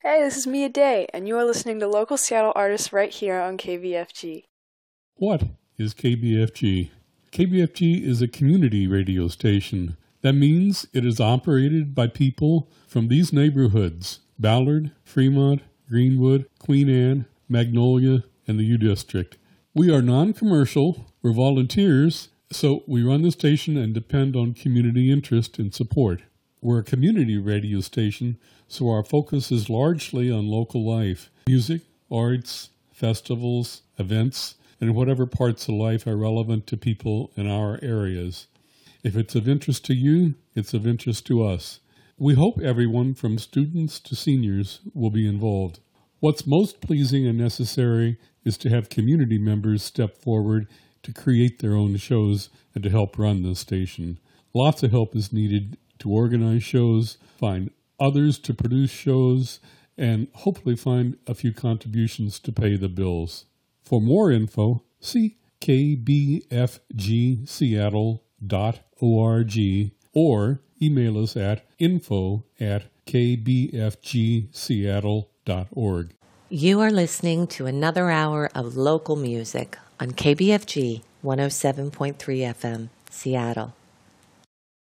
Hey, this is Mia Day, and you are listening to local Seattle artists right here on KBFG. What is KBFG? KBFG is a community radio station. That means it is operated by people from these neighborhoods: Ballard, Fremont, Greenwood, Queen Anne, Magnolia, and the U District. We are non-commercial, we're volunteers, so we run the station and depend on community interest and support. We're a community radio station, so our focus is largely on local life: music, arts, festivals, events, and whatever parts of life are relevant to people in our areas. If it's of interest to you, it's of interest to us. We hope everyone from students to seniors will be involved. What's most pleasing and necessary is to have community members step forward to create their own shows and to help run the station. Lots of help is needed to organize shows, find others to produce shows, and hopefully find a few contributions to pay the bills. For more info, see kbfgseattle.org or email us at info@kbfgseattle.org. You are listening to another hour of local music on KBFG 107.3 FM, Seattle.